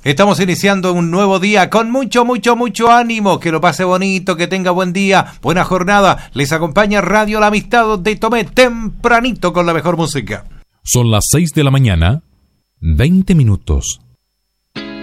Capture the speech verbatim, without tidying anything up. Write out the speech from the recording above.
Estamos iniciando un nuevo día con mucho, mucho, mucho ánimo. Que lo pase bonito, que tenga buen día, buena jornada. Les acompaña Radio La Amistad de Tomé tempranito con la mejor música. Son las seis de la mañana, veinte minutos.